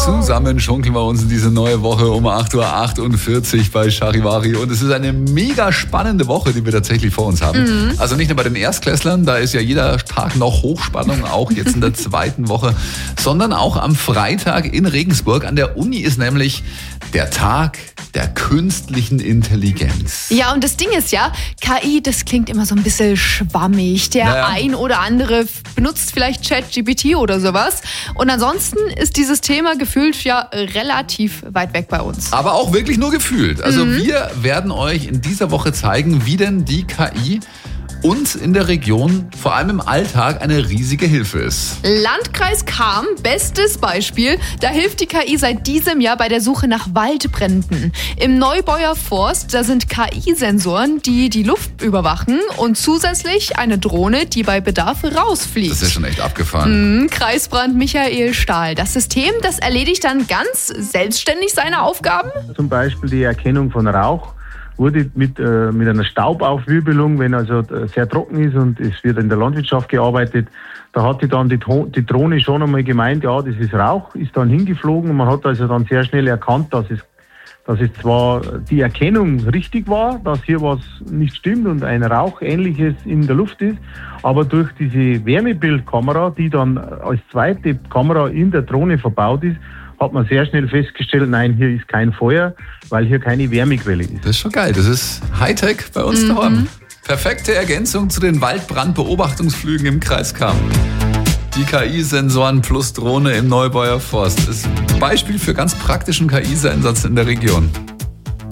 Zusammen schunkeln wir uns in diese neue Woche um 8.48 Uhr bei Charivari. Und es ist eine mega spannende Woche, die wir tatsächlich vor uns haben. Also nicht nur bei den Erstklässlern, da ist ja jeder Tag noch Hochspannung, auch jetzt in der zweiten Woche, sondern auch am Freitag in Regensburg. An der Uni ist nämlich der Tag der künstlichen Intelligenz. Ja, und das Ding ist ja, KI, das klingt immer so ein bisschen schwammig. Der ein oder andere benutzt vielleicht ChatGPT oder sowas. Und ansonsten ist dieses Thema gefühlt ja relativ weit weg bei uns. Aber auch wirklich nur gefühlt. Also wir werden euch in dieser Woche zeigen, wie denn die KI uns in der Region, vor allem im Alltag, eine riesige Hilfe ist. Landkreis Cham, bestes Beispiel. Da hilft die KI seit diesem Jahr bei der Suche nach Waldbränden. Im Neubauer Forst, da sind KI-Sensoren, die die Luft überwachen und zusätzlich eine Drohne, die bei Bedarf rausfliegt. Das ist ja schon echt abgefahren. Kreisbrand Michael Stahl. Das System, das erledigt dann ganz selbstständig seine Aufgaben. Zum Beispiel die Erkennung von Rauch wurde mit einer Staubaufwirbelung, wenn also sehr trocken ist und es wird in der Landwirtschaft gearbeitet, da hat dann die Drohne schon einmal gemeint, ja, das ist Rauch, ist dann hingeflogen und man hat also dann sehr schnell erkannt, dass es zwar die Erkennung richtig war, dass hier was nicht stimmt und ein Rauchähnliches in der Luft ist, aber durch diese Wärmebildkamera, die dann als zweite Kamera in der Drohne verbaut ist, hat man sehr schnell festgestellt, nein, hier ist kein Feuer, weil hier keine Wärmequelle ist. Das ist schon geil. Das ist Hightech bei uns daheim. Perfekte Ergänzung zu den Waldbrandbeobachtungsflügen im Kreis Cham. Die KI-Sensoren plus Drohne im Neubauer Forst ist ein Beispiel für ganz praktischen KI-Einsatz in der Region.